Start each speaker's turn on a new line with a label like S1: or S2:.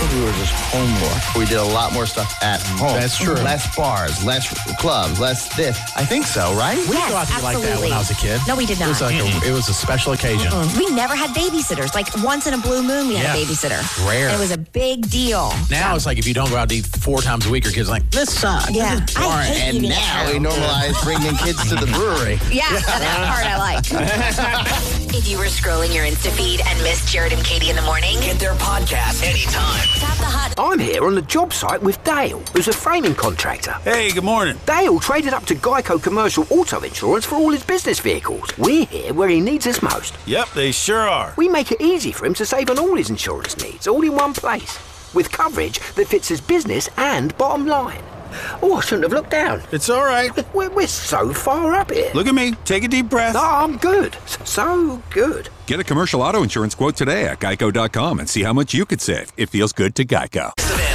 S1: think we were just home more. We did a lot more stuff at home.
S2: That's true.
S1: Less bars, less clubs, less this. I think so, right?
S2: We didn't go out to eat like that when I was a kid.
S3: No, we did not.
S2: It was a special occasion.
S3: We never had babysitters. Like once in a blue moon, we had a babysitter.
S2: Rare.
S3: And it was a big deal.
S2: Now it's like if you don't go out to eat 4 times a week, your kids are like, this sucks.
S3: Yeah.
S2: This is boring.
S3: I hate
S1: And
S3: eating
S1: now
S3: at
S1: we
S3: home.
S1: normalize bringing kids to the brewery.
S3: Yeah, that part I like.
S4: If you were scrolling your Insta feed and missed Jared and Katie in the morning,
S5: Get their podcast anytime.
S4: tap the hut.
S6: I'm here on the job site with Dale, who's a framing contractor.
S7: Hey, good morning.
S6: Dale traded up to Geico Commercial Auto Insurance for all his business vehicles. We're here where he needs us most.
S7: Yep, they sure are.
S6: We make it easy for him to save on all his insurance needs, all in one place, with coverage that fits his business and bottom line. Oh, I shouldn't have looked down.
S7: It's all right.
S6: We're so far up here.
S7: Look at me. Take a deep breath.
S6: No, I'm good. So good.
S8: Get a commercial auto insurance quote today at geico.com and see how much you could save. It feels good to Geico.